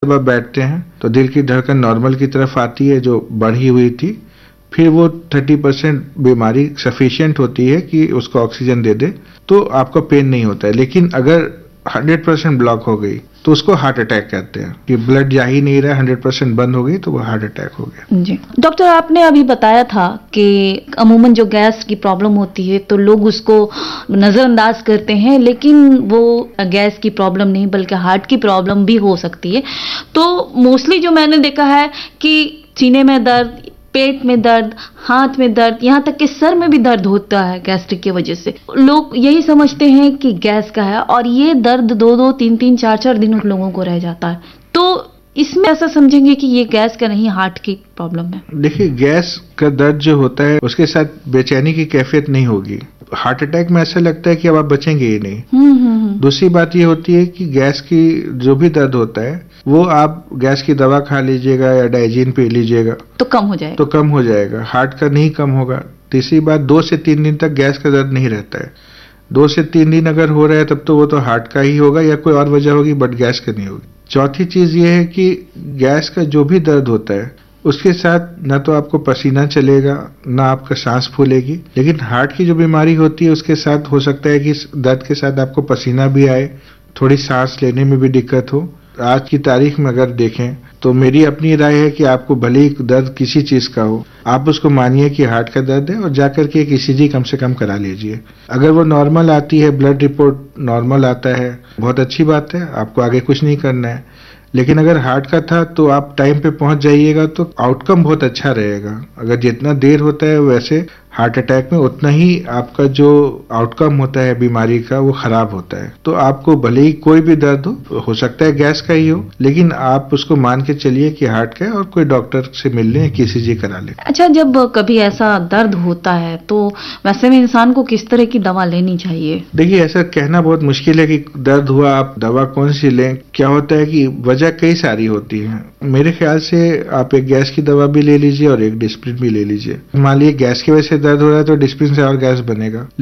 जब आप बैठते हैं तो दिल की धड़कन नॉर्मल की तरफ आती है जो बढ़ी हुई थी, फिर वो 30% बीमारी सफिशिएंट होती है कि उसको ऑक्सीजन दे दे, तो आपको पेन नहीं होता है। लेकिन अगर 100% ब्लॉक हो गई तो उसको हार्ट अटैक कहते हैं कि ब्लड जा ही नहीं रहा, 100% बंद हो गई तो वो हार्ट अटैक हो गया। जी डॉक्टर, आपने अभी बताया था कि अमूमन जो गैस की प्रॉब्लम होती है तो लोग उसको नजरअंदाज करते हैं, लेकिन वो गैस की प्रॉब्लम नहीं बल्कि हार्ट की प्रॉब्लम भी हो सकती है। तो मोस्टली जो मैंने देखा है कि सीने में दर्द, पेट में दर्द, हाथ में दर्द, यहाँ तक कि सर में भी दर्द होता है गैस्ट्रिक की वजह से। लोग यही समझते हैं कि गैस का है और ये दर्द 2-2, 3-3, 4-4 दिन लोगों को रह जाता है। तो इसमें ऐसा समझेंगे कि ये गैस का नहीं, हार्ट की प्रॉब्लम है। देखिए, गैस का दर्द जो होता है उसके साथ बेचैनी की कैफियत नहीं होगी। हार्ट अटैक में ऐसा लगता है कि अब आप बचेंगे ही नहीं। दूसरी बात ये होती है कि गैस की जो भी दर्द होता है वो आप गैस की दवा खा लीजिएगा या डाइजीन पी लीजिएगा तो कम हो जाएगा, हार्ट का नहीं कम होगा। तीसरी बात, 2 से 3 दिन तक गैस का दर्द नहीं रहता है। 2 से 3 दिन अगर हो रहा है तब तो वो तो हार्ट का ही होगा या कोई और वजह होगी, बट गैस का नहीं होगी। चौथी चीज ये है कि गैस का जो भी दर्द होता है उसके साथ ना तो आपको पसीना चलेगा ना आपका सांस फूलेगी, लेकिन हार्ट की जो बीमारी होती है उसके साथ हो सकता है कि दर्द के साथ आपको पसीना भी आए, थोड़ी सांस लेने में भी दिक्कत हो। आज की तारीख में अगर देखें तो मेरी अपनी राय है कि आपको भले ही दर्द किसी चीज का हो, आप उसको मानिए कि हार्ट का दर्द है और जाकर के एक ईसीजी कम से कम करा लीजिए। अगर वो नॉर्मल आती है, ब्लड रिपोर्ट नॉर्मल आता है, बहुत अच्छी बात है, आपको आगे कुछ नहीं करना है। लेकिन अगर हार्ट का था तो आप टाइम पे पहुंच जाइएगा तो आउटकम बहुत अच्छा रहेगा। अगर जितना देर होता है वैसे हार्ट अटैक में उतना ही आपका जो आउटकम होता है बीमारी का वो खराब होता है। तो आपको भले ही कोई भी दर्द हो सकता है गैस का ही हो, लेकिन आप उसको मान के चलिए कि हार्ट का है और कोई डॉक्टर से मिल लें, ईसीजी करा लें। अच्छा, जब कभी ऐसा दर्द होता है तो वैसे में इंसान को किस तरह की दवा लेनी चाहिए? देखिए, ऐसा कहना बहुत मुश्किल है कि दर्द हुआ आप दवा कौन सी लें। क्या होता है कि वजह कई सारी होती है। मेरे ख्याल से आप एक गैस की दवा भी ले लीजिए और एक डिस्प्रिन भी ले लीजिए। मान लीजिए गैस की वजह से दर्द हो रहा है तो डिस्प्रिन से और गैस बनेगा।